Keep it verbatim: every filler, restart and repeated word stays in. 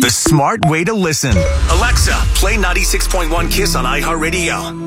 the smart way to listen. Alexa, play ninety-six point one Kiss on iHeartRadio.